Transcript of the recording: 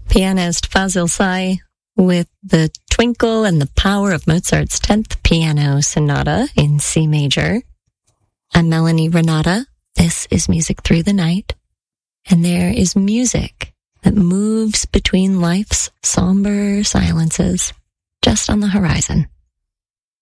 Pianist Fazil Say with the Twinkle and the Power of Mozart's 10th Piano Sonata in C major. I'm Melanie Renata. This is Music Through the Night. And there is music that moves between life's somber silences just on the horizon.